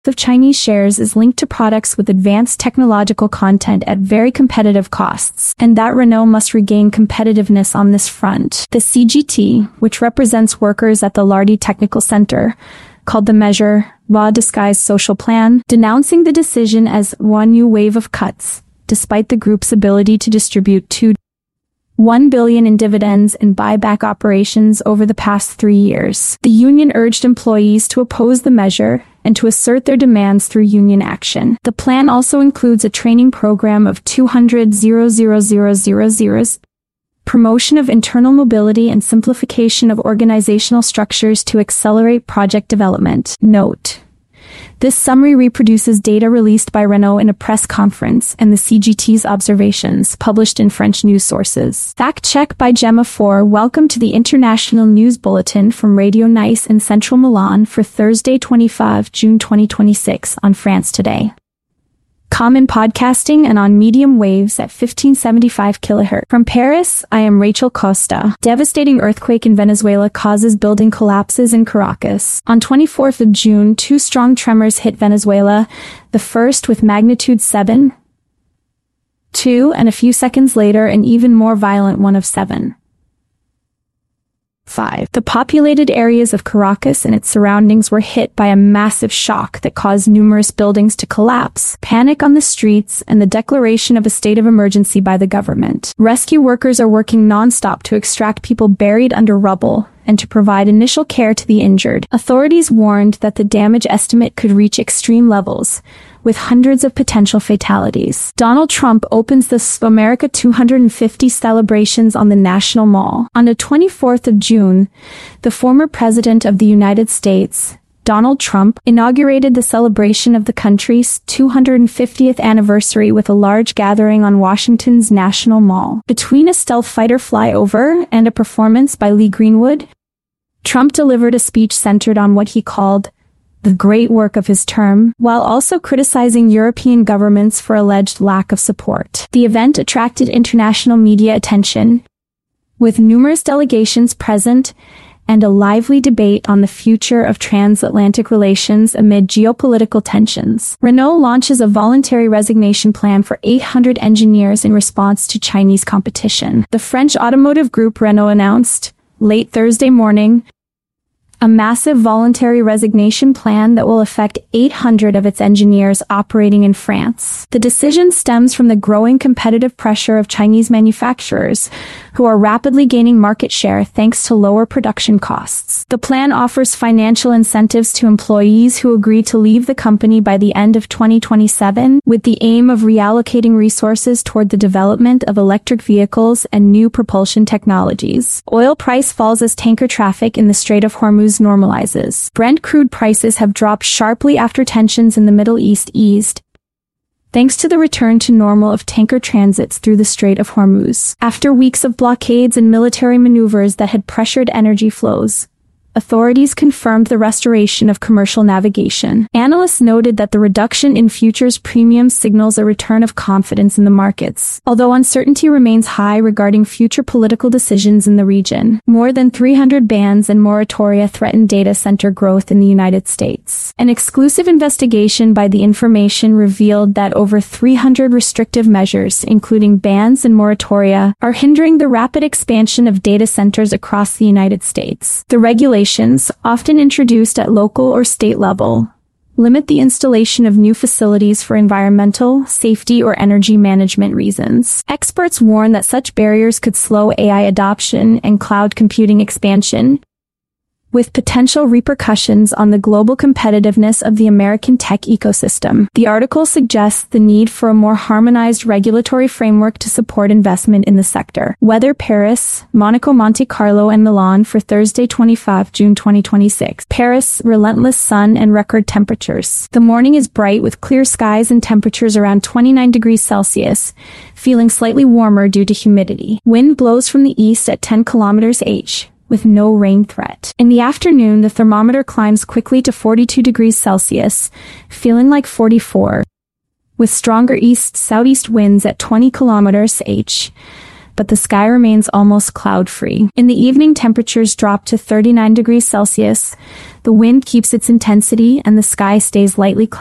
of Chinese shares is linked to products with advanced technological content at very competitive costs, and that Renault must regain competitiveness on this front. The CGT, which represents workers at the Lardy Technical Center, called the measure "raw disguised social plan," denouncing the decision as one new wave of cuts, despite the group's ability to distribute $1 billion in dividends and buyback operations over the past 3 years. The union urged employees to oppose the measure and to assert their demands through union action. The plan also includes a training program of 200,000, promotion of internal mobility and simplification of organizational structures to accelerate project development. Note: this summary reproduces data released by Renault in a press conference and the CGT's observations published in French news sources. Fact check by Gemma 4. Welcome to the International News Bulletin from Radio Nice in central Milan for Thursday, 25 June 2026 on France Today. Common podcasting and on medium waves at 1575 kHz. From Paris, I am Rachel Costa. Devastating earthquake in Venezuela causes building collapses in Caracas. On 24th of June, 2 strong tremors hit Venezuela, the first with magnitude 7.2, and a few seconds later an even more violent one of 7.5. The populated areas of Caracas and its surroundings were hit by a massive shock that caused numerous buildings to collapse, panic on the streets, and the declaration of a state of emergency by the government. Rescue workers are working non-stop to extract people buried under rubble and to provide initial care to the injured. Authorities warned that the damage estimate could reach extreme levels, with hundreds of potential fatalities. Donald Trump opens the America 250 celebrations on the National Mall. On the 24th of June, the former president of the United States, Donald Trump, inaugurated the celebration of the country's 250th anniversary with a large gathering on Washington's National Mall. Between a stealth fighter flyover and a performance by Lee Greenwood, Trump delivered a speech centered on what he called the great work of his term, while also criticizing European governments for alleged lack of support. The event attracted international media attention, with numerous delegations present and a lively debate on the future of transatlantic relations amid geopolitical tensions. Renault launches a voluntary resignation plan for 800 engineers in response to Chinese competition. The French automotive group Renault announced, late Thursday morning, a massive voluntary resignation plan that will affect 800 of its engineers operating in France. The decision stems from the growing competitive pressure of Chinese manufacturers, who are rapidly gaining market share thanks to lower production costs. The plan offers financial incentives to employees who agree to leave the company by the end of 2027, with the aim of reallocating resources toward the development of electric vehicles and new propulsion technologies. Oil price falls as tanker traffic in the Strait of Hormuz normalizes. Brent crude prices have dropped sharply after tensions in the Middle East eased, thanks to the return to normal of tanker transits through the Strait of Hormuz. After weeks of blockades and military maneuvers that had pressured energy flows, authorities confirmed the restoration of commercial navigation. Analysts noted that the reduction in futures premiums signals a return of confidence in the markets, although uncertainty remains high regarding future political decisions in the region. More than 300 bans and moratoria threaten data center growth in the United States. An exclusive investigation by The Information revealed that over 300 restrictive measures, including bans and moratoria, are hindering the rapid expansion of data centers across the United States. The regulations, often introduced at local or state level, limit the installation of new facilities for environmental, safety, or energy management reasons. Experts warn that such barriers could slow AI adoption and cloud computing expansion, with potential repercussions on the global competitiveness of the American tech ecosystem. The article suggests the need for a more harmonized regulatory framework to support investment in the sector. Weather: Paris, Monaco, Monte Carlo, and Milan for Thursday, 25 June 2026. Paris, relentless sun and record temperatures. The morning is bright with clear skies and temperatures around 29 degrees Celsius, feeling slightly warmer due to humidity. Wind blows from the east at 10 km/h. With no rain threat. In the afternoon, the thermometer climbs quickly to 42 degrees Celsius, feeling like 44, with stronger east-southeast winds at 20 km/h. but the sky remains almost cloud-free. In the evening, temperatures drop to 39 degrees Celsius. The wind keeps its intensity and the sky stays lightly cloudy.